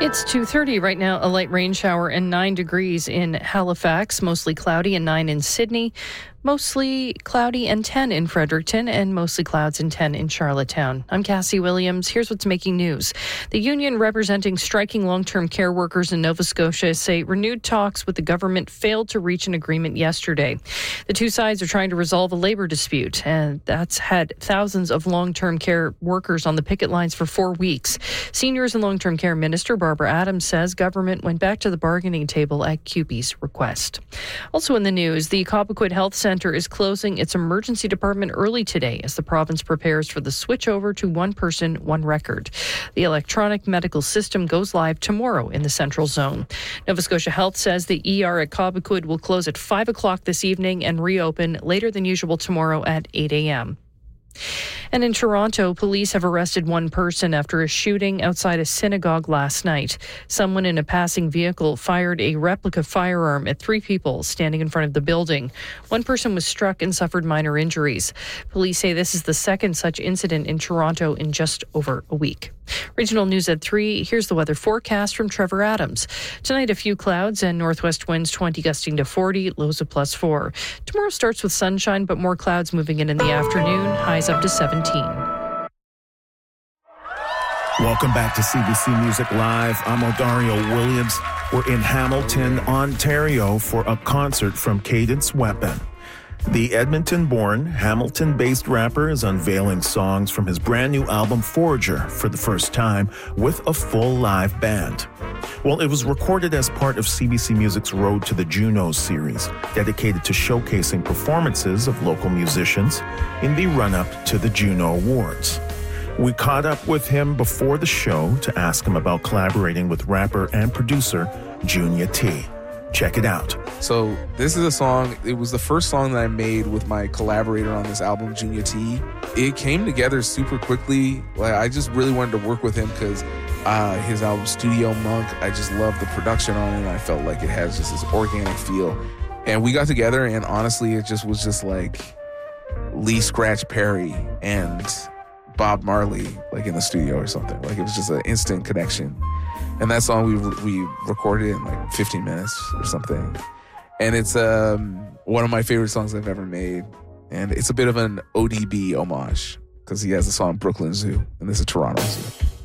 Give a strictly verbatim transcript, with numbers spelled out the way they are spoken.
It's two thirty right now, a light rain shower and nine degrees in Halifax, mostly cloudy, and nine in Sydney. Mostly cloudy and ten in Fredericton, and mostly clouds and ten in Charlottetown. I'm Cassie Williams. Here's what's making news. The union representing striking long-term care workers in Nova Scotia say renewed talks with the government failed to reach an agreement yesterday. The two sides are trying to resolve a labor dispute, and that's had thousands of long-term care workers on the picket lines for four weeks. Seniors and Long-Term Care Minister Barbara Adams says government went back to the bargaining table at C U P E's request. Also in the news, the Cobequid Health Centre Center is closing its emergency department early today as the province prepares for the switch over to one person, one record. The electronic medical system goes live tomorrow in the Central Zone. Nova Scotia Health says the E R at Cobequid will close at five o'clock this evening and reopen later than usual tomorrow at eight a.m. And in Toronto, police have arrested one person after a shooting outside a synagogue last night. Someone in a passing vehicle fired a replica firearm at three people standing in front of the building. One person was struck and suffered minor injuries. Police say this is the second such incident in Toronto in just over a week. Regional News at three. Here's the weather forecast from Trevor Adams. Tonight, a few clouds and northwest winds twenty gusting to forty, lows of plus four. Tomorrow starts with sunshine, but more clouds moving in in the afternoon, highs up to seventeen. Welcome back to C B C Music Live. I'm Odario Williams. We're in Hamilton, Ontario for a concert from Cadence Weapon. The Edmonton-born, Hamilton-based rapper is unveiling songs from his brand new album Forager for the first time with a full live band. Well, it was recorded as part of C B C Music's Road to the Junos series, dedicated to showcasing performances of local musicians in the run-up to the Juno Awards. We caught up with him before the show to ask him about collaborating with rapper and producer Junya T. Check it out. So this is a song, it was the first song that I made with my collaborator on this album, Junya T. It came together super quickly. Like, I just really wanted to work with him because uh, his album, Studio Monk, I just love the production on it, and I felt like it has just this organic feel. And we got together, and honestly, it just was just like Lee Scratch Perry and Bob Marley, like in the studio or something. Like, it was just an instant connection. And that song we we recorded in like fifteen minutes or something. And it's um, one of my favorite songs I've ever made. And it's a bit of an O D B homage because he has the song Brooklyn Zoo, and this is Toronto Zoo.